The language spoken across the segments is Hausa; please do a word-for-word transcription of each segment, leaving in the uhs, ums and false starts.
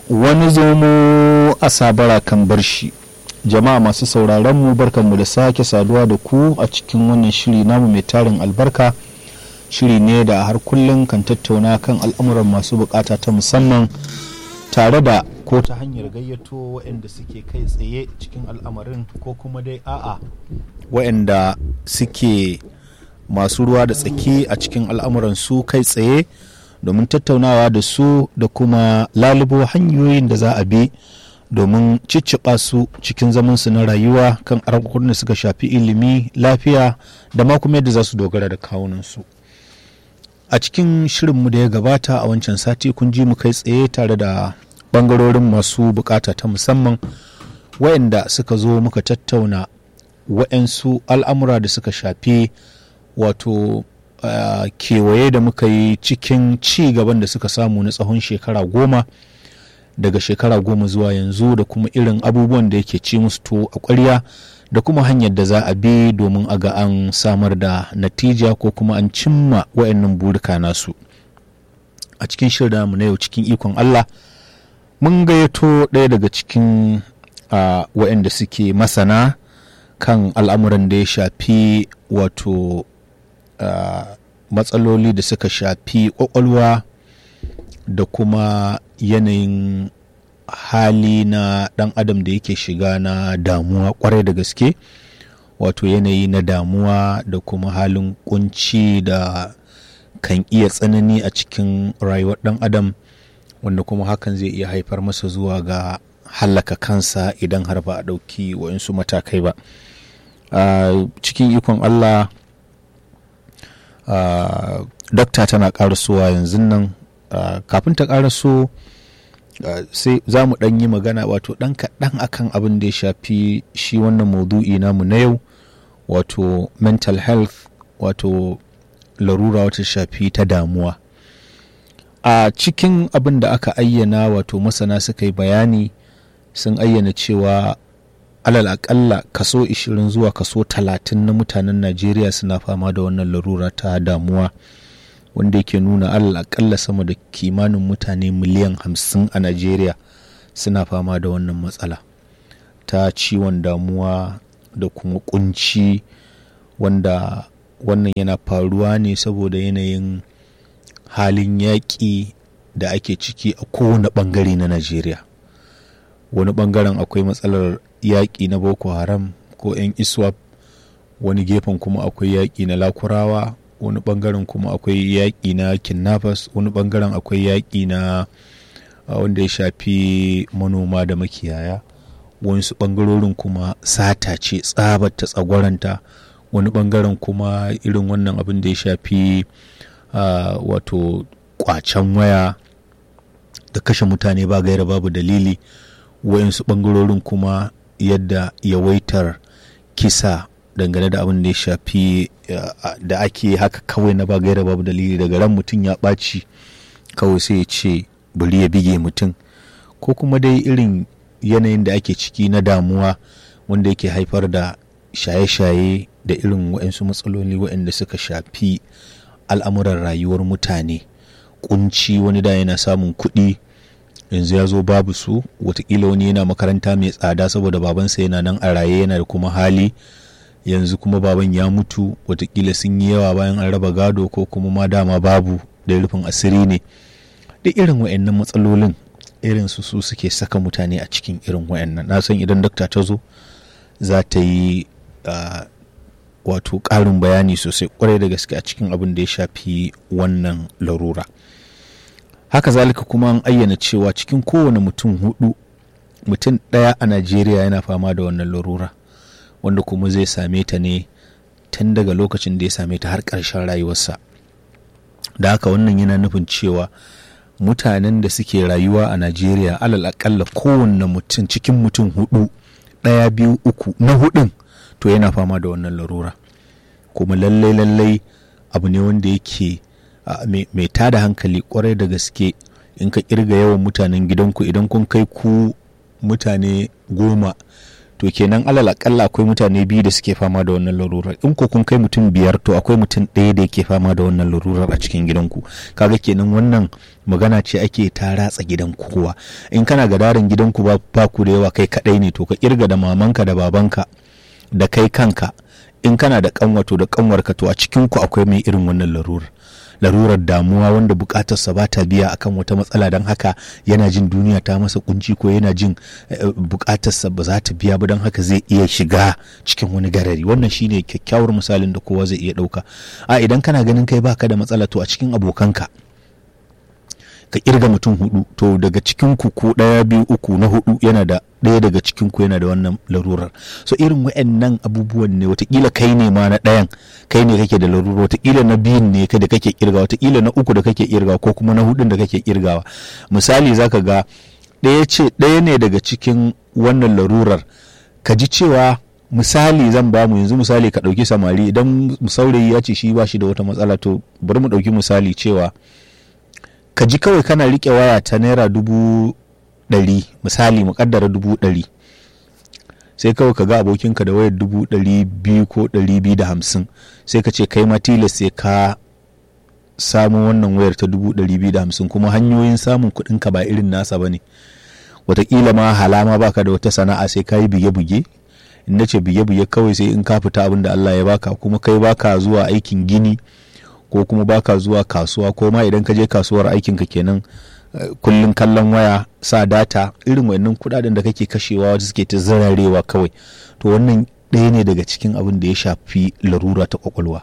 wani zomo a sabara kan bar shi. Jama'a masu sauraron mu barkanmu da sake saduwa da ku a cikin wannan shiri namu mai tarin albarka. Shiri ne da har kullum kan tattauna kan al'amuran masu bukata ta musamman tare da ko ta hanyar gayyato waɗanda suke kai tsaye cikin al'amarin ko kuma dai a'a waɗanda suke masu ruwa da tsaki a cikin al'amuran su kai tsaye domin tattaunawa da su da kuma lalubo hanyoyin da za a bi domin cicciɓa su cikin zamansu na rayuwa kan harkokin da suka shafi ilimi, lafiya da ma kuma yadda za su dogara da kawunansu. A cikin shirinmu da ya gabata a wancan sati kun ji mu kai tsaye tare da bangarorin masu bukata ta musamman waɗanda suka zo muka tattauna waɗansu al'amura da suka shafi wato uh, kewaye da muka yi cikin ci gaban da suka samu na tsawon shekara goma daga shekara goma zuwa yanzu da kuma irin abubuwan da yake ci musu to a ƙwarya da kuma hanyar da za a bi domin a ga an samar da natija ko kuma an cimma wa'annan burika nasu. A cikin shirin mu na yau cikin ikon Allah mun gayyato ɗaya daga cikin uh, wa'anda suke masana kan al'amuran da ya shafi wato uh, matsaloli da suka shafi ƙwaƙwalwa da kuma yanayin hali na ɗan adam da yake shiga na damuwa kwarai da gaske, wato yanayi na damuwa da kuma halin kunci da kan iya tsanani a cikin rayuwar ɗan adam wanda kuma hakan zai iya haifar masa zuwa ga hallaka kansa idan har ba a ɗauki waɗansu matakai ba. Uh, cikin ikon Allah uh, dokta tana ƙarasowa yanzu nan. Uh, kafin ta ƙaraso uh, sai za mu ɗan yi magana wato ɗan kaɗan akan abin da ya shafi shi wannan maudu'i namu na yau, wato mental health, wato larura wata shafi ta damuwa. A cikin abin da aka ayyana, wato masana suka yi bayani sun ayyana cewa alal aƙalla kaso ishirin zuwa kaso talatin na mutanen Najeriya suna fama da wannan larura ta damuwa, wanda yake nuna alal akalla sama da kimanin mutane miliyan hamsin a Najeriya suna fama da wannan matsala ta ciwon damuwa da kuma kunci, wanda wannan yana faruwa ne saboda yanayin halin yaƙi da ake ciki a kowane ɓangare na Najeriya. Wani ɓangaren akwai matsalar yaƙi na Boko Haram ko 'yan ISWAP, wani gefen kuma akwai yaƙi na Lakurawa, wani bangaren kuma akwai yaƙi na kidnappers, wani bangaren akwai yaƙi na uh, wanda ya shafi manoma da makiyaya, wasu bangarorin kuma sata ce tsabata tsagwaranta, wani bangaren kuma irin wannan abin da ya shafi uh, wato kwacen waya da kashe mutane ba gaira babu dalili, wayansu bangarorin kuma yadda yawaitar kisa dangane da abin da ya shafi da ake haka kawai na ba gaira babu dalili, daga ran mutum ya ɓaci kawai sai ya ce bari ya bige mutum, ko kuma dai irin yanayin da ake ciki na damuwa wanda yake haifar da shaye-shaye da irin waɗansu matsaloli waɗanda suka shafi al'amuran rayuwar mutane. Kunci, wani da yana samun kuɗi yanzu ya zo babu su, watakila wani yana makaranta mai tsada saboda babansa yana nan a raye yana da kuma hali, yanzu kuma baban ya mutu, watakila sun yi yawa bayan an raba gado ko kuma ma dama babu da rufin asiri ne. Duk irin wa'annan matsalolin irin su su suke saka mutane a cikin irin wa'annan. Na san idan dokta ta zo za ta yi uh, wato ƙarin bayani sosai kwarai da gaske a cikin abin da ya shafi wannan larura. Haka zalika kuma an ayyana cewa cikin kowane mutum hudu mutum ɗaya a Najeriya yana fama da wannan larura, wanda kuma zai same ta ne tun daga lokacin da ya same ta har ƙarshen rayuwarsa. Da haka wannan yana nufin cewa mutanen da suke rayuwa a Najeriya alal akalla kowanne mutum cikin mutum hudu, ɗaya biyu uku na hudun to yana fama da wannan larura, kuma lallai lallai abu ne wanda yake mai tada hankali kwarai da gaske. In ka kirga yawan mutanen gidanku, idan kun kai ku mutane goma, to to kenan alal akalla akwai mutane biyu da suke fama da wannan larurar. In ko kun kai mutum biyar to akwai mutum ɗaya da yake fama da wannan larurar a cikin gidanku. Kaga kenan wannan magana ce ake ta ratsa gidan kowa. In kana gadarin gidanku ba, ba ku da yawa kai kaɗai ne to ka kirga da mamanka da babanka da kai kanka. In kana da kanwato da kanwarka to a cikinku akwai mai irin wannan larurar. larurar damuwa wanda bukatarsa ba ta biya akan wata matsala, don haka yana jin duniya ta masa kunci ko yana jin bukatarsa ba za ta biya ba, don haka zai iya shiga cikin wani garari. Wannan shine kyakkyawar misalin da kowa zai iya dauka. A idan kana ganin kai baka da matsala to a cikin abokanka ka kirga mutum hudu, to daga cikin ku ko daya biyu uku na hudu yana da daya daga cikin ku yana da wannan larurar. So irin wayannan abubuwan ne, watakila kai ne ma na dayan kai ne kake da larurar, watakila na biyun ne kai da kake kirgawa, watakila na uku da kake kirgawa ko kuma na hudun da kake kirgawa. Misali zaka ga daya ce daya ne daga cikin wannan larurar, ka ji cewa misali zan ba mu yanzu misali ka dauki samari, idan saurayi ya ce shi ba shi da wata matsala, to bari mu dauki misali cewa ka ji kawai kana rike waya ta naira dubu ɗari, misali muƙaddara dubu ɗari, sai kawai ka ga abokinka da wayar dubu ɗari biyu ko ɗari biyu da hamsin, sai ka ce kai ma tilas sai ka samu wannan wayar ta dubu ɗari biyu da hamsin, kuma hanyoyin samun kuɗinka ba irin nasa ba ne. Wataƙila ma halama baka da wata sana'a, sai ka yi buge-buge. In na ce buge-buge kawai sai in ka fita abin da Allah ya baka, kuma kai baka zuwa aikin gini ko kuma baka zuwa kasuwa, ko ma idan ka je kasuwar aikinka kenan kullun kallon waya, sa data, irin wannan kudaden da kake kashewa wanda suke ta zararewa kawai. To wannan ɗaya ne daga cikin abin da ya shafi larura ta kwakwalwa.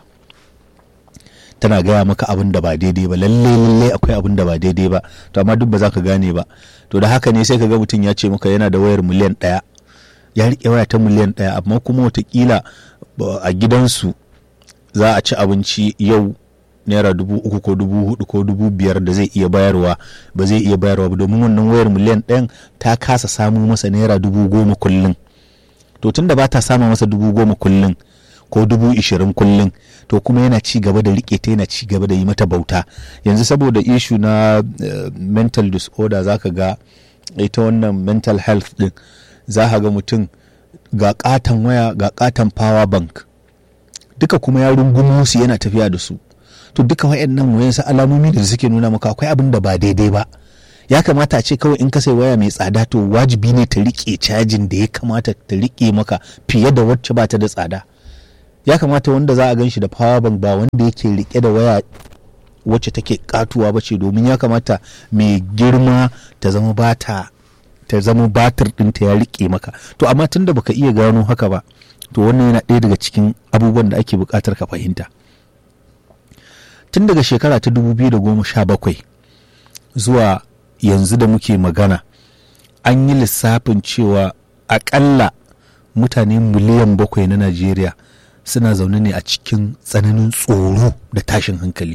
Tana gaya maka abin da ba daidai ba, lalle lalle akwai abin da ba daidai ba, to amma duk ba za ka gane ba. To da haka ne sai ka ga mutum ya ce maka yana da wayar miliyan ɗaya, ya riƙe waya ta miliyan ɗaya, amma kuma watakila a gidansu za a ci abinci yau naira dubu uku ko dubu hudu ko dubu biyar da zai iya bayarwa, ba zai iya bayarwa ba, domin wannan wayar miliyan ɗayan ta kasa samu masa naira dubu goma kullum. To tun da ba ta samu masa dubu goma kullum ko dubu ishirin kullum, to kuma yana ci gaba da rike ta, yana ci gaba da yi mata bauta. Yanzu saboda ishu na uh, mental disorder, za ka ga ita wannan mental health din, za ka ga mutum ga katon waya ga katon power bank, duka kuma ya rungumo su yana tafiya da su. To duka wayannan wayansu alamomi da suke nuna maka akwai abin da ba daidai ba. Ya kamata a ce kawai in ka sai waya mai tsada, to wajibi ne ta rike cajin da ya kamata ta rike maka fiye da wacce ba ta da tsada. Ya kamata wanda za a gan shi da power bank ba wanda yake rike da waya wacce take katuwa ba ce, domin ya kamata mai girma ta zama bata ta zama batir ɗinta ya rike maka. To amma tunda baka iya gano haka ba, to wannan yana ɗaya daga cikin abubuwan da ake buƙatar ka fahimta. Tun daga shekara ta dubu biyu da goma sha bakwai zuwa yanzu da muke magana, an yi lissafin cewa akalla mutane miliyan bakwai na Najeriya suna zaune ne a cikin tsananin tsoro da tashin hankali.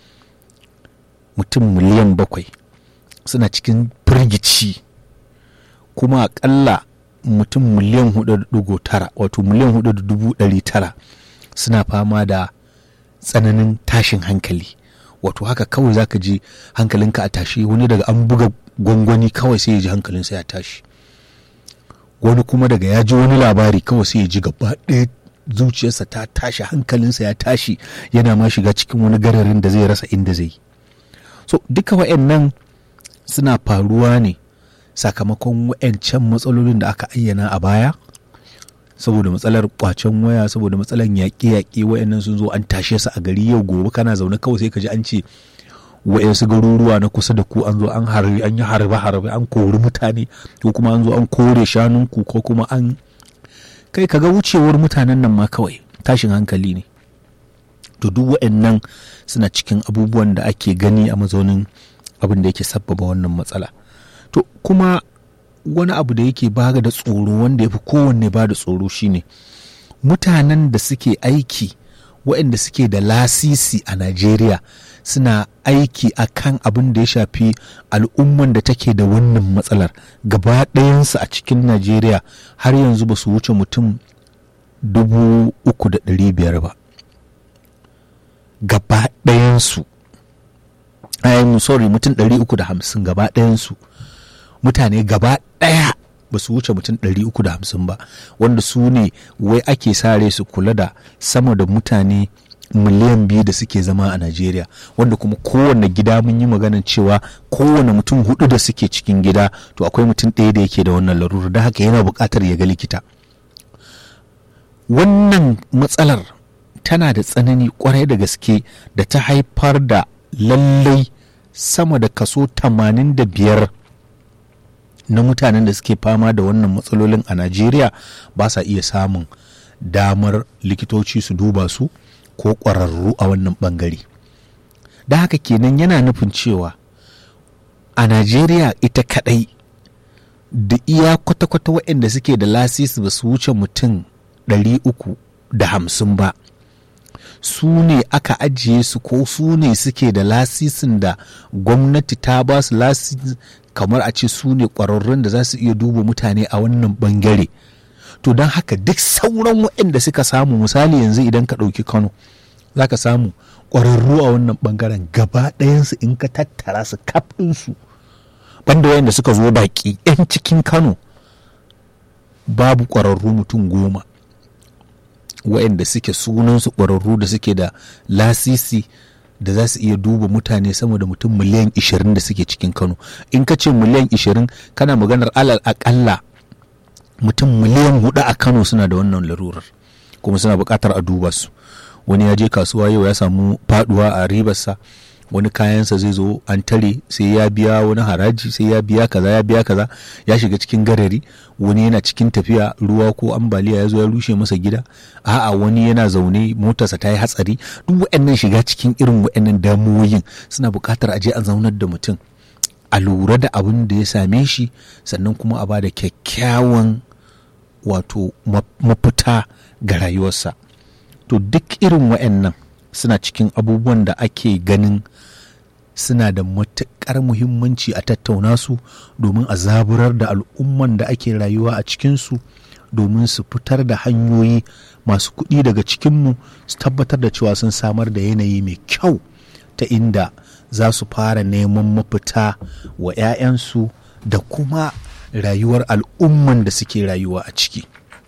Mutum miliyan bakwai suna cikin firgici, kuma akalla mutum miliyan hudu da dugo tara, wato miliyan hudu da dubu ɗari tara suna fama da tsananin tashin hankali. Wato haka kawai zaka ji hankalinka a tashi, wani daga an buga gwangwani kawai sai ya ji hankalinsa ya tashi, wani kuma daga ya ji wani labari kawai sai ya ji gaba ɗaya zuciyarsa ta tashi, hankalinsa ya tashi, yana ma shiga cikin wani gararin da zai rasa inda zai yi. So duka wa'annan suna faruwa ne sakamakon wa'ancan matsalolin da aka ayyana a baya, saboda matsalar kwacen waya, saboda matsalar yaƙe-yaƙe. Wa'annan sun zo an tashe su a gari, yau gobe kana zaune kawai sai ka ji an ce wa'yansu garuruwa na kusa da ku an zo an harbi, an yi harbe-harbe, an kori mutane, ko kuma an zo an kore shanunku, ko kuma an kai kaga wucewar mutanen nan ma kawai tashin hankali ne. To duk wa'annan suna cikin abubuwan da ake gani a mazaunin abin da yake sabbaba wannan matsala. To kuma wani abu da yake ba da tsoro, wanda ya fi kowanne ba da tsoro, shine mutanen da suke aiki, waɗanda suke da lasisi a Najeriya, suna aiki a kan abin da ya shafi al'umman da take da wannan matsalar. Gaba ɗayansu a cikin Najeriya har yanzu ba su wuce mutum dubu uku da ɗari biyar ba. Gaba ɗayansu, ayyun sorry mutum ɗari uku da hamsin gaba ɗayansu. Mutane gaba ɗaya ba su wuce mutum ɗari uku da hamsin ba, wanda su ne wai ake sare su kula da sama da mutane miliyan biyu da suke zama a Najeriya, wanda kuma kowane gida mun yi maganin cewa kowane mutum hudu da suke cikin gida to akwai mutum ɗaya da yake da wannan larura, da haka yana buƙatar ya ga likita. Wannan matsalar tana da tsanani kwarai da gaske da ta haifar da lallai sama da kaso tamanin da biyar na mutanen da suke fama da wannan matsalolin a Najeriya ba sa iya samun damar likitoci su duba su ko ƙwararru a wannan ɓangare. Da haka kenan yana nufin cewa a Najeriya ita kaɗai da iya kwata-kwata waɗanda suke da lasisi ba su wuce mutum ɗari uku da hamsin ba, su ne aka ajiye su ko su ne suke da lasisin da gwamnati ta ba su lasisi, kamar a ce su ne ƙwararrun da za su iya duba mutane a wannan ɓangare. To don haka duk sauran waɗanda suka samu, misali yanzu idan ka ɗauki Kano, za ka samu ƙwararru a wannan ɓangaren gaba ɗayansu in ka tattara su kaf ɗinsu, banda waɗanda suka zo baƙi 'yan cikin Kano, babu ƙwararru mutum goma waɗanda suke sunansu ƙwararru da suke da lasisi da za su iya duba mutane sama da mutum miliyan ishirin da suke cikin Kano. In ka ce miliyan ishirin, kana maganar alal aƙalla mutum miliyan hudu a Kano suna da wannan larurar kuma suna buƙatar a duba su. Wani ya je kasuwa yau ya samu faduwa a ribarsa, wani kayansa zai zo an tare sai ya biya wani haraji, sai ya biya kaza ya biya kaza, ya shiga cikin garari. Wani yana cikin tafiya, ruwa ko ambaliya ya zo ya rushe masa gida, a'a wani yana zaune motarsa ta yi hatsari. Duk waɗannan shiga cikin irin waɗannan damuwoyin suna buƙatar a je a zaunar da mutum a lura da abin da ya same shi, sannan kuma a ba da kyakkyawan wato mafita ga rayuwarsa. To duk irin waɗannan suna cikin abubuwan da ake ganin suna da matuƙar muhimmanci a tattauna su domin a zaburar da al'umman da ake rayuwa a cikinsu, domin su fitar da hanyoyi masu kuɗi daga cikinmu su tabbatar da cewa sun samar da yanayi mai kyau ta inda za su fara neman mafita wa 'ya'yansu da kuma rayuwar al'umman da suke rayuwa a ciki.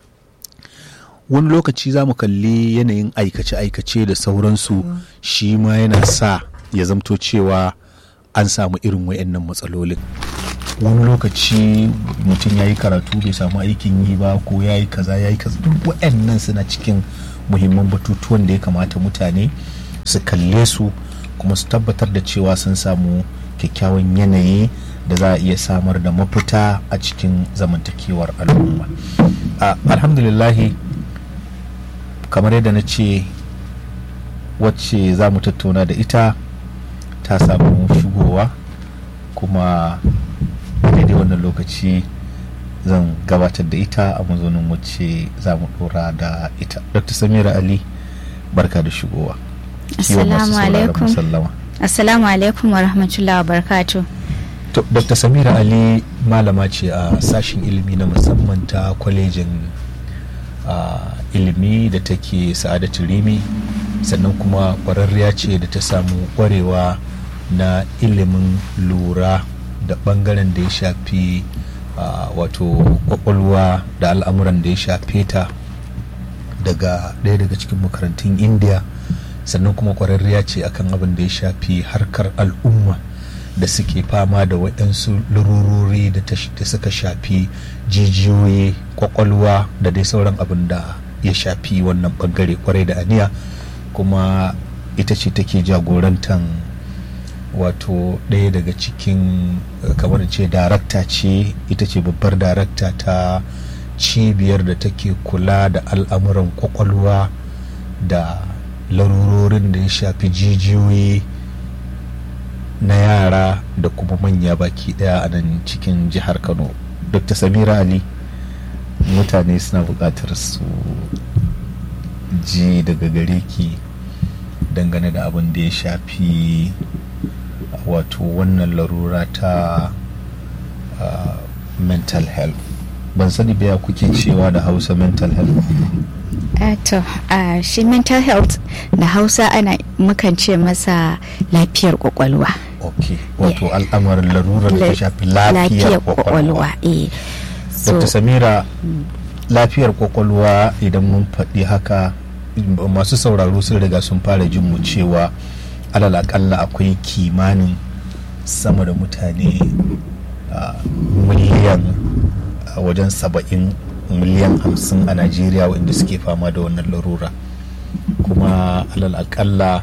Wani lokaci za mu kalli yanayin aikace-aikace da sauransu, shi ma yana sa ya zamto cewa an samu irin wayannan matsalolin. Wani lokaci mutum ya yi karatu bai samu aikin yi ba, ko ya yi kaza ya yi kaza. Duk wayannan suna cikin muhimman batutuwan da ya kamata mutane su kalle su kuma su tabbatar da cewa sun samu kyakkyawan yanayi da za a iya samar da mafita a cikin zamantakewar al'umma. Alhamdulillahi, kamar yadda na ce, wacce za mu tattauna da ita ta samu shigowa, kuma daidai wannan lokaci zan gabatar da ita a mazaunin wacce za mu dora da ita. Dr. Samira Ali, barka da shigowa. Assalamu alaikum. Assalamu alaikum wa rahmatullahi wa barakatuh. Dr. Samira Ali malama ce a sashen ilimi na musamman ta kwalejin uh, ilimi da take Sa'adatu Rimi, sannan kuma ƙwararriya ce da ta samu ƙwarewa na ilimin lura da ɓangaren da ya shafi uh, wato ƙwaƙwalwa da al'amuran da ya shafe ta daga ɗaya daga cikin makarantun Indiya, sannan kuma ƙwararriya ce akan abin da ya shafi harkar al'umma da suke fama da waɗansu larurori da suka shafi jijiyoyi, ƙwaƙwalwa da dai sauran abin da ya shafi wannan bangare kwarai da aniya. Kuma ita ce take jagorantan wato ɗaya daga cikin, kamar ce darakta ce, ita ce babbar darakta ta cibiyar da take kula da al'amuran kwakwalwa da larurorin da ya shafi jijiyoyi na yara da kuma manya baki daya a nan cikin jihar Kano. Dr. Samira Ali, mutane suna buƙatar su ji daga gare ki dangane da abin da ya shafi wato wannan larura ta uh, mental health. Ban sani ba ya kuke cewa da Hausa mental health? Uh, to uh, shi mental health da Hausa ana mukan ce masa lafiyar kwakwalwa. Ok, wato yeah. Al'amarin larurar da ta shafi lafiyar kwakwalwa. eh Dr. Samira, lafiyar kwakwalwa idan mun faɗi haka masu sauraro sun riga sun fara jin mu cewa alal akalla akwai kimanin sama da mutane miliyan wajen saba'in miliyan hamsin a Najeriya waɗanda suke fama da wannan larura, kuma alal akalla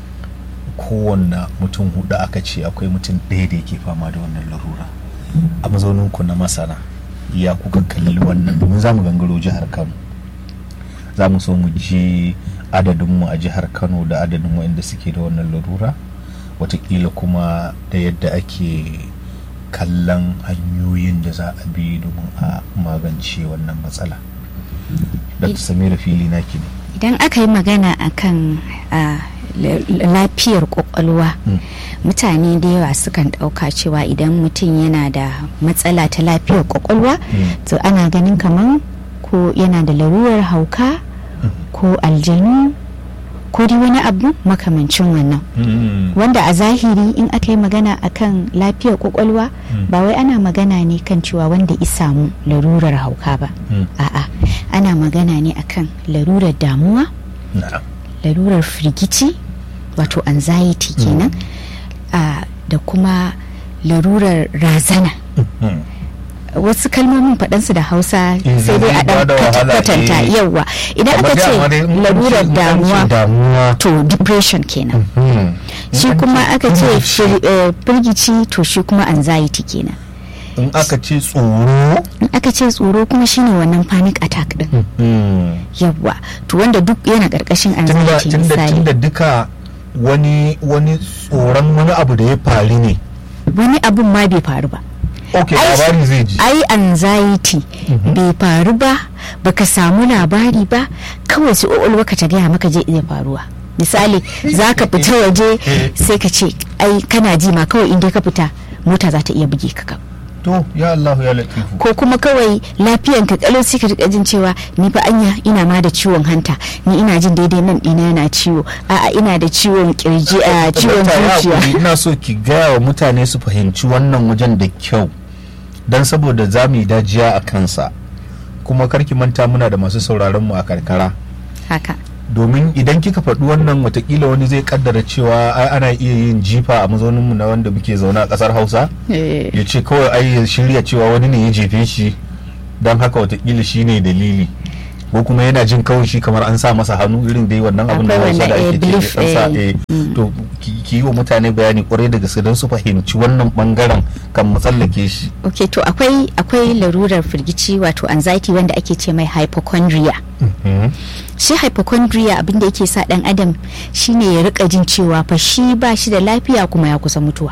kowanne mutum hudu aka ce akwai mutum ɗaya da yake fama da wannan larura. A mazauninku na masana ya kuka kalli wannan, domin za mu gangaro jihar Kano, za mu so mu ji adadinmu a jihar Kano da adadin waɗanda suke da wannan larura, watakila kuma da yadda ake kallon hanyoyin da za a bi domin a magance wannan matsala. Dr. Samira, fili naki ne. Idan aka yi magana akan uh, lafiyar kwakwalwa, mm. mutane da yawa sukan ɗauka cewa idan mutum yana da matsala ta lafiyar kwakwalwa, mm. to ana ganin kaman ko yana da larurar hauka, mm. ko aljanu, ko dai wani abu makamancin wannan, mm. wanda a zahiri in aka yi magana akan lafiyar kwakwalwa, mm. ba wai ana magana ne kan cewa wanda ya samu larurar hauka ba, mm. a'a ana magana ne akan larurar damuwa, nah. larurar firgici wato anxiety kenan, mm. uh, da kuma larurar razana, mm. wasu kalmomin faɗansu da Hausa sai dai a ɗan kwatanta. Yawa idan aka ce larurar damuwa to depression kenan, mm-hmm. shi kuma aka ce firgici to shi kuma anxiety kenan. In aka ce tsoro in aka ce tsoro kuma shine wannan panic attack din, mm-hmm. yawa to wanda duk yana karkashin anxiety. Tunda tunda duka wani wani tsoron wani abu da ya faru ne, wani abun ma bai faru ba. Okay, labari zai ji. Ai anxiety mm-hmm. bai faru ba, baka samu labari ba, kawai su ka ta gaya maka je iya faruwa. Misali zaka fita waje sai ka ce ai kana ji ma kawai inda ka fita mota za ta iya buge ka. To ya Allah ya latifu. Ko kuma kawai lafiyan ka kalau sai ka rika jin cewa ni fa anya ina ma da ciwon hanta, ni ina jin daidai nan dina yana ciwo, a'a ina da ciwon kirji a ciwon zuciya. Ina so ki gaya wa mutane su fahimci wannan wajen da kyau, dan saboda za mu yi dajiya a kansa, kuma karki manta muna da masu sauraron mu a karkara. Haka. Domin idan kika faɗi wannan watakila wani zai kaddara cewa ai ana iya yin jifa a mazauninmu na wanda muke zaune a ƙasar Hausa, ya ce kawai ai ya shirya cewa wani ne ya jefe shi don haka watakila shi ne dalili, ko kuma yana jin kawai shi kamar an sa masa hannu irin dai wannan abin da Hausa da ake ce an sa. To ki yi wa mutane bayani kwarai da gaske don su fahimci wannan bangaren kan matsallake shi. Ok, to akwai akwai larurar firgici wato anxiety wanda ake ce mai hypochondria. Mm-hmm. Shi hypochondria abin da yake sa dan adam shine ya rika jin cewa fa shi ba shi da lafiya kuma ya kusa mutuwa.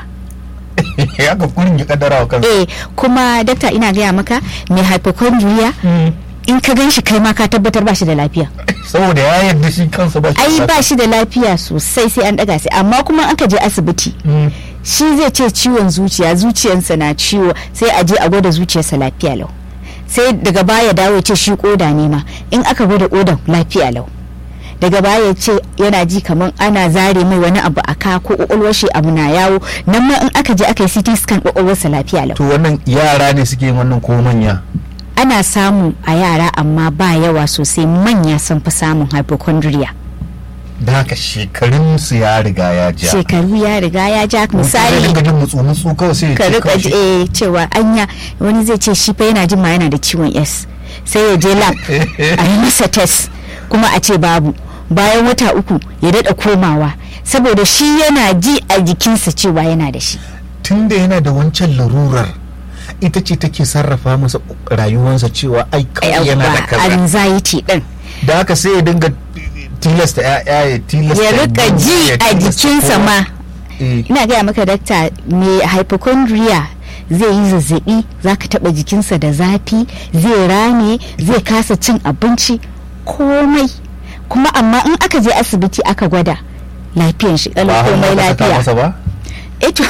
Ya ga kurin ya kaddara wa kansa. Eh, kuma dakta ina gaya maka mai hypochondria, mm. in ka gan shi kai ma ka tabbatar ba shi da lafiya. Saboda ya yarda shi kansa ba shi ai ba shi da lafiya sosai sai an daga sai, amma kuma aka je asibiti, mm. shi zai ce ciwon zuciya, zuciyarsa na ciwo, sai a je a gwada zuciyarsa lafiya lau, sai daga baya dawo ce shi koda ne ma, in aka gwada kodan lafiya lau, daga baya ce yana ji kamar ana zare mai wani abu a ka ko kwakwalwar shi abu na yawo, nan ma in aka je aka yi C T scan kwakwalwarsa lafiya lau. To wannan yara ne suke wannan ko manya? Ana samu a yara amma ba yawa sosai, manya sun fi samun hypochondria. Da haka shekarun su ya riga ya ja. Shekaru ya riga ya ja. Misali ka jin mutsu mutsu kawai sai ka rika eh cewa anya wani zai ce shi fa yana jin ma yana da ciwon S, sai ya je lab a yi masa test kuma a ce babu, bayan wata uku ya dada komawa saboda shi yana ji a jikinsa cewa yana da shi. Tunda yana da wancan larurar ita ce take sarrafa masa rayuwarsa cewa ai kawai yana da kaza, anxiety din, da haka sai ya dinga tilasta ya ya tilasta ya rika ji a jikinsa ma. Ina gaya maka dakta, mai hypochondria zai yi zazzabi, zaka taba jikinsa da zafi, zai rame, zai kasa cin abinci komai, kuma amma in aka je asibiti aka gwada lafiyan shi kalau komai lafiya. Eto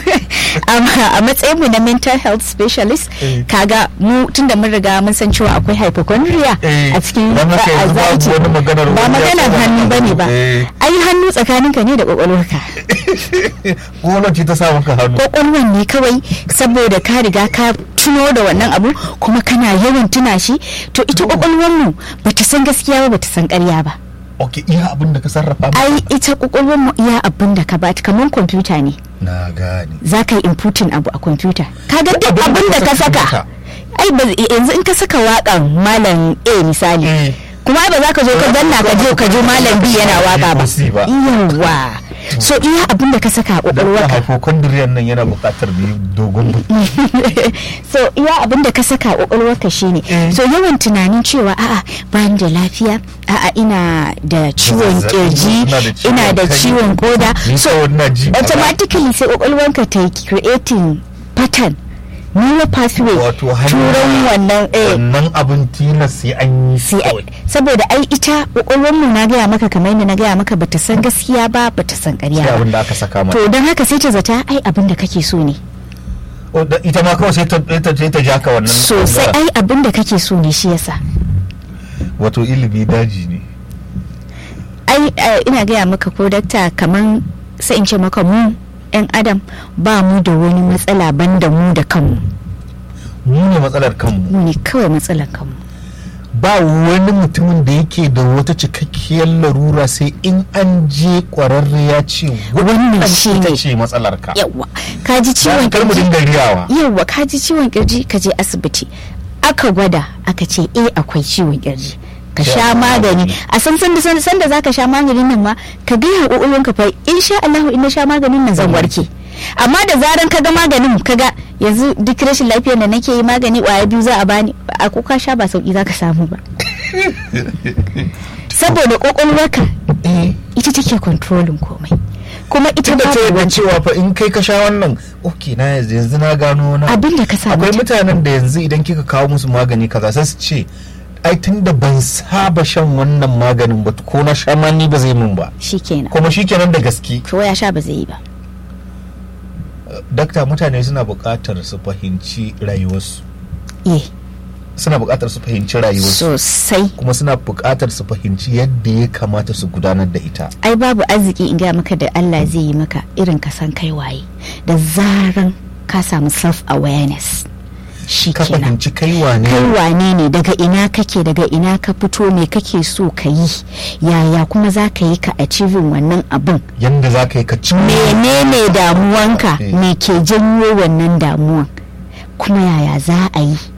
a matsayin mu na mental health specialist, eh. kaga mu tunda mun riga mun san cewa akwai hypochondria, eh. a cikin anxiety ba maganar hannu bane ba, eh. ai hannu tsakaninka ne da kwakwalwarka. Kwakwalwar ce ta sa maka hannu. Kwakwalwar ne kawai, saboda ka riga ka tuno da wannan abu kuma kana yawan tuna shi, to ita kwakwalwar mu bata san gaskiya ba bata san ƙarya ba. Ok, iya abin da ka sarrafa ba? Ai ita kwakwalwar mu iya abin da ka ba ta, kamar kwamfuta ne. Na gane. Za ka yi inputin abu a kwamfuta, kaga duk abin da ka saka. Ai yanzu in ka saka waƙan malam A misali, kuma ba za ka zo ka danna ka je ka je malam B yana waka ba. Yawa. So iya abin da ka saka a kwakwalwarka. Hypochondrian nan yana buƙatar da dogon so iya abin da ka saka a kwakwalwarka shine. So yawan tunanin cewa a'a bani da lafiya, a'a ina da ciwon kirji, ina da ciwon koda. So automatically sai kwakwalwarka ta yi creating pattern, neural pathway, turan wannan eh wannan abin tilas sai an yi sai saboda ai ita kwakwalwar mu na gaya maka kamar yadda na gaya maka bata san gaskiya ba bata san ƙarya ba, abin da aka saka mata. To don haka sai ta zata ai abin da kake so ne, ita ma kawai sai ta ta jaka wannan sosai, ai abin da kake so ne shi yasa. Wato ilimi daji ne. Ai ina gaya maka ko dakta, kaman sai in ce maka mu yan adam ba mu da wani matsala banda mu da kanmu. Mu ne matsalar kanmu. Mu ne kawai matsalar kanmu. Ba wani mutumin da yake da wata cikakkiyar larura sai in an je kwararre ya ce wannan shi ne ce matsalar ka. Yawwa ka ji ciwon kirji. Kar mu dinga riyawa. Yawwa ka ji ciwon kirji ka je asibiti aka gwada aka ce eh akwai ciwon kirji, ka sha magani. A san san da san da zaka sha maganin nan ma ka ga haƙoƙin ka fa insha Allah in na sha maganin nan zan warke. Amma da zaran ka ga maganin ka ga yanzu duk rashin lafiyar da nake yi magani ƙwaya biyu za a bani, a ko ka sha ba sauki zaka samu ba. Saboda ƙwaƙwalwarka ita take controlling komai, kuma ita ba ta yadda cewa fa in kai ka sha wannan okay na yanzu na gano na abin da ka sa. Akwai mutanen da yanzu idan kika kawo musu magani kaza sai su ce ai tun da ban saba shan wannan maganin ba ko na sha ma ni ba zai mun ba. Shikenan. Kuma shikenan da gaske. To ya sha ba zai yi ba. Dakta, mutane suna buƙatar su fahimci rayuwarsu. Eh. Suna buƙatar su fahimci rayuwarsu. Sosai. Kuma suna buƙatar su fahimci yadda ya kamata su gudanar da ita. Ai babu arziki in ga maka da Allah zai yi maka irin ka san kai waye. Da zaran ka samu self awareness. Shi ka fahimci kai wane kai wane ne, daga ina kake, daga ina ka fito, me kake so ka yi, yaya kuma za ka yi ka achieving wannan abin, yanda za ka yi ka ci menene damuwanka, me ke janyo wannan damuwan, kuma yaya za a yi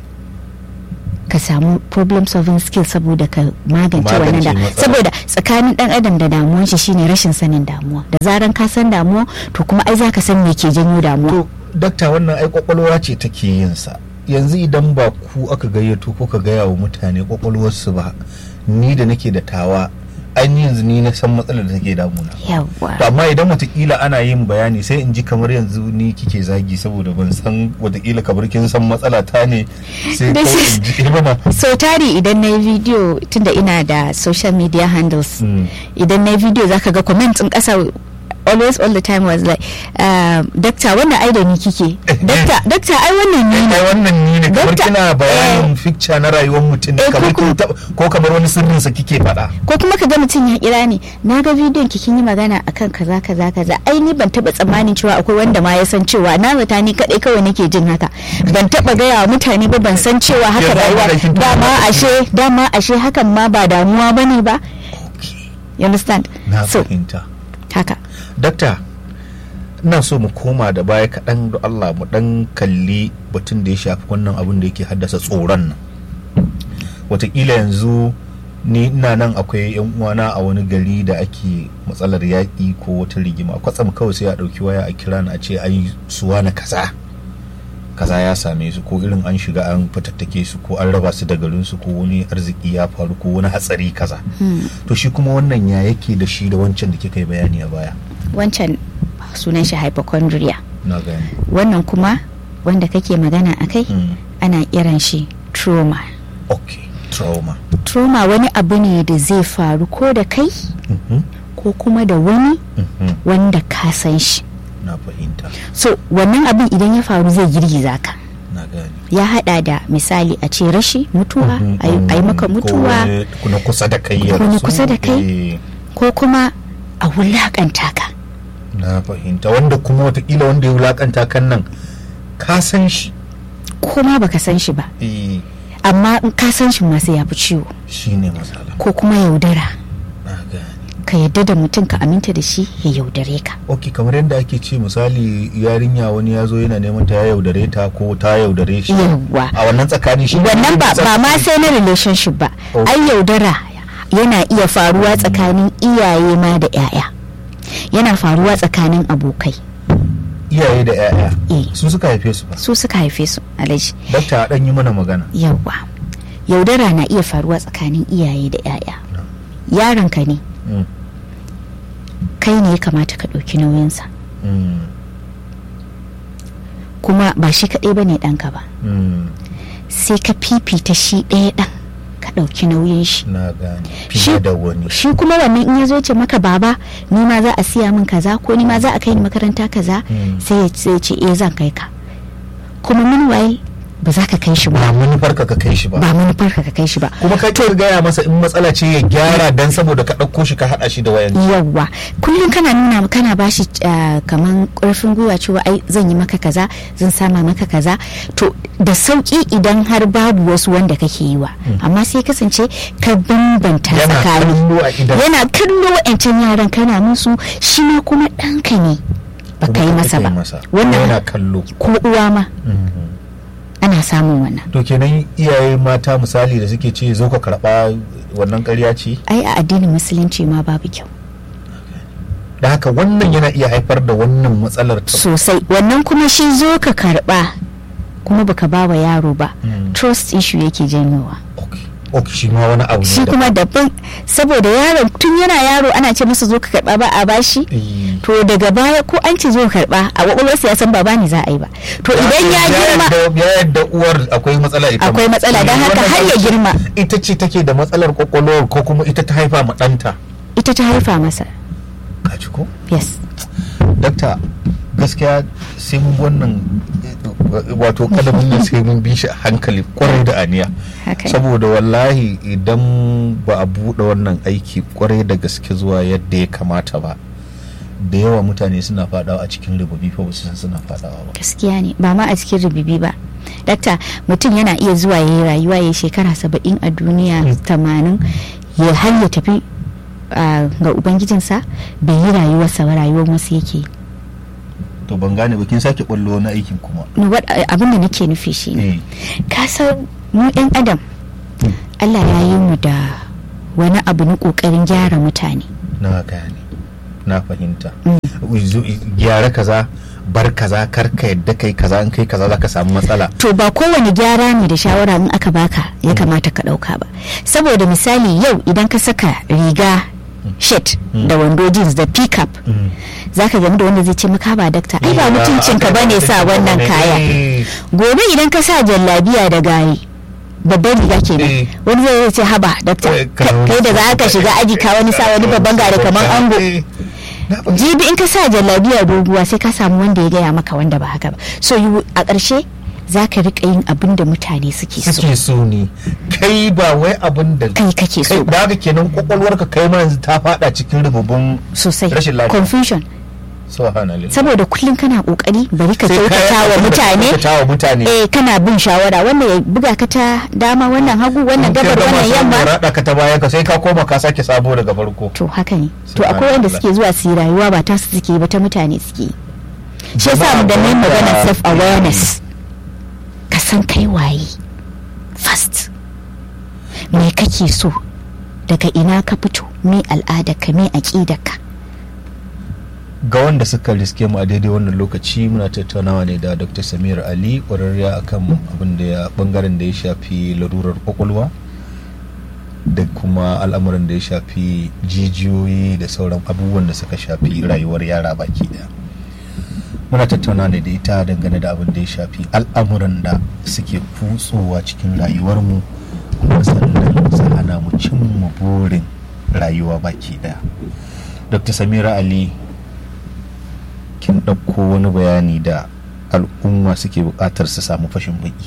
ka samu problem solving skill saboda ka magance wannan da saboda tsakanin dan adam da damuwan shi shine rashin sanin damuwa. Da zaran ka san damuwa to kuma ai za ka san me ke janyo damuwa. To dakta, wannan ai kwakwalwa ce take yin sa. Yanzu idan ba ku aka gayyato ko ka gaya wa mutane kwakwalwarsu ba, ni da nake da tawa ainihin yanzu ni na san matsalar da take damuna. Yawwa. To amma idan watakila ana yin bayani sai in ji kamar yanzu ni kike zagi saboda ban san watakila kamar kin san matsala ta ne sai ko in ji mana. So tari idan na yi video tunda ina da social media handles, idan na yi video zaka ga comment in kasa always all the time was like uh, dakta wannan ai da ni kike dakta dakta ai wannan ni ne ai wannan ni ne kamar kina bayanin picture na rayuwar mutum kamar ko kamar wani sirrin sa kike faɗa, ko kuma ka ga mutum ya kira ni na ga bidiyon ki kin yi magana akan kaza kaza kaza ai ni ban taba tsammanin cewa akwai wanda ma ya san cewa na zata ni kadai kawai nake jin haka, ban taba gaya wa mutane ba, ban san cewa haka rayuwa dama ashe dama ashe hakan ma ba damuwa bane ba. You understand? Na fahimta. Haka. Dakta, ina so mu koma da baya kaɗan da Allah mu ɗan kalli batun da ya shafi wannan abin da yake haddasa tsoron nan. Wataƙila yanzu ni ina nan akwai yan uwana a wani gari da ake matsalar yaƙi ko wata rigima, kwatsam kawai sai a ɗauki waya a kira ni a ce ai suwa na kaza kaza ya same su, ko irin an shiga an fatattake su ko an raba su da garin su ko wani arziki ya faru ko wani hatsari kaza. To shi kuma wannan ya yake da shi da wancan da kika yi bayani a baya? Wancan sunan shi hypochondria. Na gani. Wannan kuma wanda kake magana akai ana kiran shi trauma. Okay, trauma. Trauma wani abu ne da zai faru ko da kai ko kuma da wani wanda ka san shi. Na fahimta. So wannan abin idan ya faru zai girgiza ka. Na gani. Ya hada da misali a ce rashi, mutuwa, a yi maka mutuwa, ko na kusa da kai ya ko na kusa da kai, ko kuma a wulakanta ka. Na fahimta, wanda kuma watakila wanda ya wulakanta kan nan ka san shi ko ma baka san shi ba eh amma in ka san shi ma sai ya fi ciwo shine matsala. ko kuma yaudara Na gane. ka yadda da mutum ka aminta da shi ya yaudare ka. Ok, kamar yadda ake ce misali yarinya wani ya zo yana neman ta ya yaudare ta ko ta yaudare shi Yawwa. a wannan tsakani shi Wannan ba ba ma sai na relationship ba. Oh. Ai yaudara yana iya faruwa tsakanin iyaye ma da 'ya'ya. Yana faruwa tsakanin abokai. iyaye da 'ya'ya Eh. su suka haife su ba. Su suka haife su alaji. Dakta dan yi mana magana. Yawwa. Yaudara na iya faruwa tsakanin iyaye da 'ya'ya. Yaronka ne. Mm. Kai ne ya kamata ka ɗauki nauyinsa. Mm. Kuma ba shi kaɗai ba ne ɗanka ba. Mm. Sai ka fifita shi ɗaya ɗan ka ɗauki nauyin shi. Na gane. Shi- Fiye da wani. Shi kuma wannan in ya zo ce maka baba ni ma za a siya min kaza ko ni ma za a kai ni makaranta kaza Mm. sai ya sai ya ce eh zan kai ka. Kuma meanwhile ba za ka kai shi Ba ba. manufar ka ka kai shi ba. Ba manufar ka ka kai shi ba. Kuma kai ka gaya masa in matsala ce ya gyara dan saboda ka ɗauko shi ka haɗa shi da wayan. Yawwa kullum kana nuna kana bashi uh, kaman ƙarfin gwiwa cewa ai zan yi maka kaza zan sama maka kaza to da sauki idan har babu wasu wanda kake yi wa amma sai kasance ka bambanta Yana tsakani kallo a idan. yana kallo wa'ancan yaran kana musu shi ma kuma ɗanka ne ba ka yi Kuma masa kai ba masa. wannan Yana kallo. ko uwa ma Mhm. ana samun wannan. To kenan iyaye mata misali da suke ce zo ka karɓa wannan ƙarya ce. Ai a addinin musulunci ma babu kyau Da haka wannan yana iya haifar da wannan matsalar ta. sosai wannan kuma shi zo ka karba kuma baka ba wa yaro ba Mm. trust issue yake janyowa Okay. Okay, shi ma wani abu ne shi da- kuma daban saboda yaron tun yana yaro ana ce masa zo ka karba ba a bashi Eh. to daga baya ko an ce zo ka karba a kwakwalwarsa ya san ba bani za a yi ba to idan ya girma yadda- ya yadda uwar akwai matsala ita ma. Akwai matsala, don haka Wannan har ya ɗauki- girma. ita ce take da matsalar kwakwalwar ko kuma ita ta haifa ma ɗanta. ita ta haifa masa Ka ci ko? yes Dakta gaskiya sai mun wannan eh, wato kalamin nan sai mun bi shi a hankali kwarai da aniya. haka ne. Saboda wallahi idan ba a buɗe wannan aiki kwarai da gaske zuwa yadda ya kamata ba da yawa mutane suna fadawa a cikin rububi fa ba su san suna fadawa ba. gaskiya ne ba ma a cikin rububi ba dakta mutum yana iya zuwa ya yi rayuwa ya yi shekara saba'in a duniya tamanin ya har ya tafi ah, ga ubangijinsa bai yi rayuwarsa ba rayuwar wasu yake yi. To ban gane ba kin sake ballo na aikin kuma. No, what- abin da nake nufi shi ne Eh. ka san mu ɗan adam Allah ya yi mu da wani abu na ƙoƙarin gyara mutane Na gane. Na fahimta. Zo- Gyara kaza bar kaza kar ka yadda kai kaza in kai kaza zaka samu matsala. to ba kowane gyara ne da shawara in aka baka ya kamata ka ɗauka ba saboda misali yau idan ka saka riga shirt da wando jeans da pickup zaka gamu da wanda zai ce maka ba dakta ai ba mutuncin ka bane sa wannan kaya Eh. gobe idan ka sa jallabiya da gari babban riga kenan Eh. wani zai ce haba dakta Eh, ka- kai da za ka shiga aji ka wani sa wani babban gari kamar ango Eh. Na fahimta. jibi in ka sa jallabiya doguwa sai ka samu wanda ya gaya maka wanda ba haka ba so you- a ƙarshe za ka riƙa yin abin da mutane suke so Suke so ne kai ba wai abin da kai kake so kai ba da haka kenan kwakwalwarka kai ma yanzu ta fada cikin rububin sosai rashin lafiya. confusion subhanallah. saboda kullum kana kokari bari ka Sai kyautata kayan wa abin da ka mutane kyautata wa mutane. eh kana bin shawara wannan ya buga ka ta dama wannan hagu wannan gabar wannan yamma rada ka ta baya ka sai ka koma ka sake sabo daga farko. to haka ne to akwai wanda suke zuwa su yi rayuwa ba ta su suke ba ta mutane suke yi. shi yasa da mai magana self awareness ka san kai waye first me kake so daga ina ka fito me al'ada ka me aqida ka Ga wanda suka riske mu a daidai wannan lokaci muna tattaunawa ne da Dr. Samira Ali ƙwararriya akan abin da ya bangaren da ya shafi larurar kwakwalwa da kuma al'amuran da ya shafi jijiyoyi da sauran abubuwan da suka shafi rayuwar yara baki daya. Muna tattauna ne da ita dangane da abin da ya shafi al'amuran da suke kutsowa cikin rayuwarmu kuma sannan su hana mu cimma burin rayuwa baki daya. Dr. Samira Ali kin ɗauko wani bayani da al'umma suke buƙatar su samu fashin baki.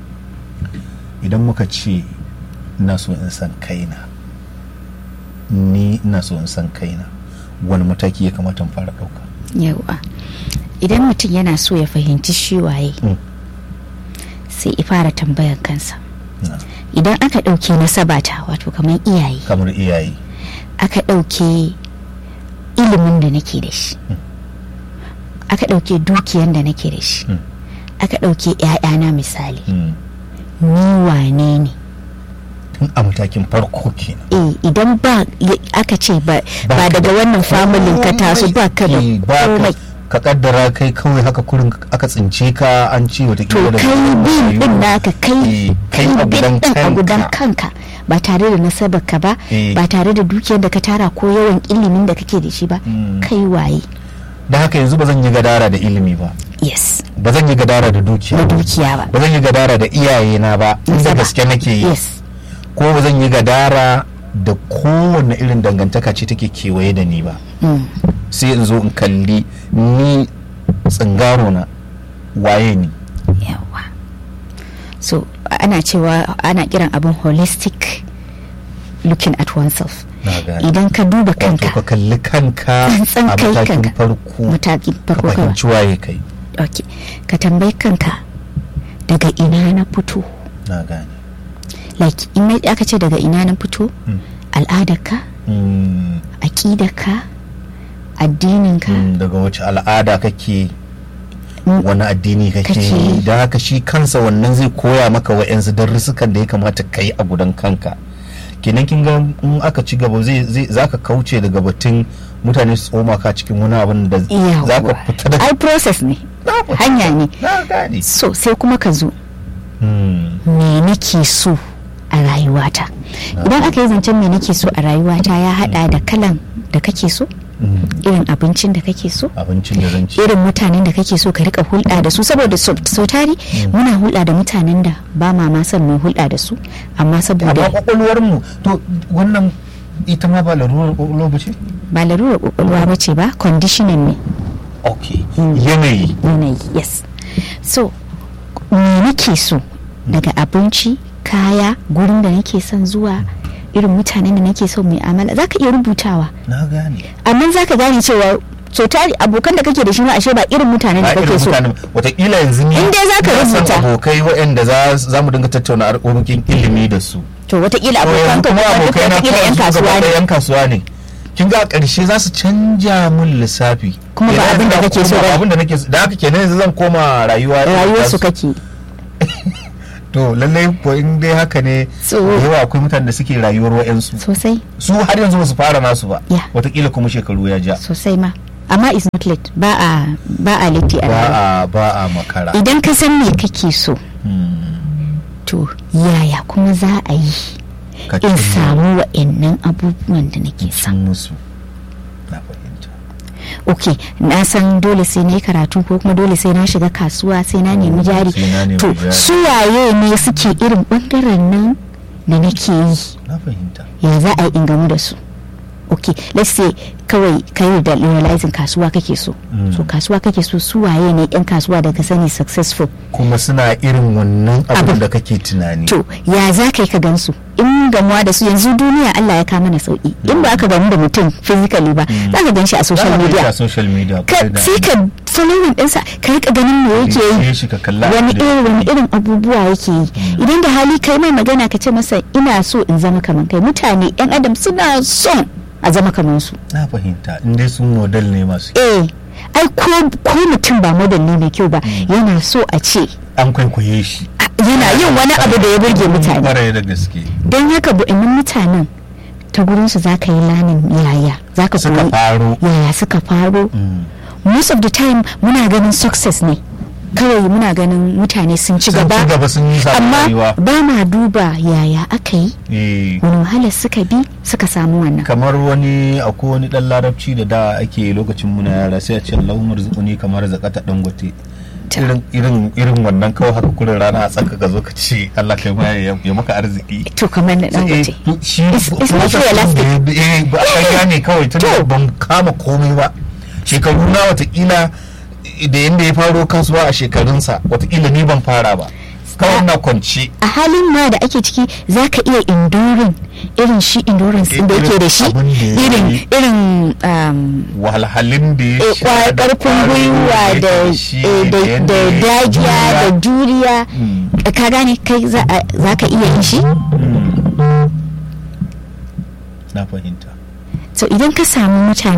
Idan muka ce ina so in san kaina, ni ina so in san kaina, wani mataki ya kamata in fara ɗauka? yawa idan mutum yana so ya fahimci shi waye Mm. sai i fara tambayar kansa idan aka ɗauke nasabata wato kamar iyaye kamar iyaye aka ɗauke ilimin da nake da shi aka ɗauke dukiyan da nake da shi aka ɗauke ‘ya'yana misali ni wane ne tun a matakin farko kenan eh idan ba aka ce ba daga wannan familin ka taso ba ka da komai ka kaddara kai kawai haka kurin aka tsince ka an ce wata to kai bin din naka kai kai bin din a gudan kanka ba tare da nasabar ka ba ba tare da dukiyar da ka tara ko yawan ilimin da kake da shi ba kai waye da haka yanzu ba zan yi gadara da ilimi ba yes ba zan yi gadara da dukiya da dukiya ba ba zan yi gadara da iyaye na ba inda gaske nake yi yes ko ba zan yi gadara da kowanne irin dangantaka ce take kewaye da ni ba sai in zo in kalli ni tsingaro na waye ni yawa so ana cewa ana kiran abin holistic looking at oneself idan ka duba kanka ka kalli kanka a matakin farko matakin farko ka fahimci waye kai okay ka tambayi kanka daga ina na fito na gane like in aka ce daga ina na fito al'adarka aƙidarka addininka daga wace al'ada kake wani addini kake da haka shi kansa wannan zai koya maka wa'yansu darussukan da ya kamata ka yi a gudan kanka kenan kin ga in aka ci gaba zai zaka kauce daga batun mutane su tsoma ka cikin wani abin da zaka fita da ai process ne hanya ne so sai kuma ka zo me nake so a rayuwata idan aka yi zancen me nake so a rayuwata ya hada da kalan da kake so irin abincin da kake so abincin da zan ci irin mutanen da kake so ka rika hulɗa da su saboda so tari muna hulɗa da mutanen da ba ma ma son mu hulɗa da su amma saboda amma kwakwalwar mu to wannan ita ma ba larurar kwakwalwa ba ce ba larurar kwakwalwa ba ce ba conditioning ne okay yanayi yanayi yes so me nake so daga abinci kaya gurin da nake son zuwa irin mutanen da nake son mu'amala zaka iya rubutawa na gane amma zaka gane cewa so tari abokan da kake da shi ma ashe ba irin mutanen da kake so wataƙila yanzu ne inda zaka rubuta abokai waɗanda za za mu dinga tattauna harkokin ilimi da su to wataƙila abokan ka kuma abokai na wataƙila yan kasuwa ne yan kasuwa ne kin ga a ƙarshe za su canja mun lissafi kuma ba abin da kake so ba abin da nake so da haka kenan yanzu zan koma rayuwa rayuwar su kake to lallai ko in dai haka ne yawa akwai mutanen da suke rayuwar wa'yansu sosai su har yanzu ba su fara nasu ba watakila kuma shekaru ya ja sosai ma amma is not late ba a ba a late a ba a ba a makara idan ka san me kake so to yaya kuma za a yi in samu wa'annan abubuwan da nake son musu na fahimta ok na san dole sai na yi karatu ko kuma dole sai na shiga kasuwa sai na nemi jari to su waye ne suke irin bangaren nan da nake yi na fahimta ya za a yi in gamu da su ok let's say kawai kai da realizing kasuwa kake so mm. so kasuwa kake so su waye ne yan kasuwa da ka sani successful kuma suna irin wannan abin da kake tunani to ya za ka yi ka gansu in gamuwa da su yanzu duniya Allah ya kama na sauki in ba aka gamu da mutum physically ba za ka gan shi a social media a social media sai ka following ɗinsa ka rika ganin me yake yi wani irin wani irin abubuwa yake yi idan da hali kai mai magana ka ce masa ina so in zama kamar kai mutane yan adam suna son a zama kamar su na fahimta in dai sun model ne masu eh ai ko ko mutum ba model ne mai kyau ba yana so a ce an kwaikwaye shi yana yin wani abu da ya burge mutane bare da gaske don haka bu'innin mutanen ta gurin su zaka yi lanin yaya zaka suka faro yaya suka faro most of the time muna ganin success ne kawai muna ganin mutane sun ci gaba amma ba ma duba yaya aka yi wani wahalar suka bi suka samu wannan kamar wani akwai wani dan larabci da da ake lokacin muna yara sai a ce Allahumma rizquni kamar zakata dangote irin irin irin wannan kawai haka kurin rana a tsaka ka zo ka ce Allah kai ma ya maka arziki to kamar na dangote shi eh ba a ne kawai tun ban kama komai ba shekaru na watakila da yadda ya faro kasuwa a shekarunsa watakila ni ban fara ba kawai na kwanci a halin ma da ake ciki za ka iya enduring irin shi endurance da yake da shi irin irin wahalhalin da ya sha karfin gwiwa da dagiya da juriya ka gane kai za ka iya yin shi. Na fahimta. So idan ka samu mutane